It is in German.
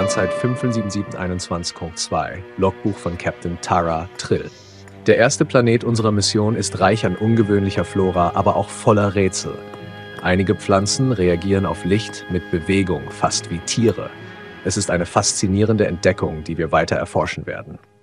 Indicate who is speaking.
Speaker 1: Sternzeit 57721.2, Logbuch von Captain Tara Trill. Der erste Planet unserer Mission ist reich an ungewöhnlicher Flora, aber auch voller Rätsel. Einige Pflanzen reagieren auf Licht mit Bewegung, fast wie Tiere. Es ist eine faszinierende Entdeckung, die wir weiter erforschen werden.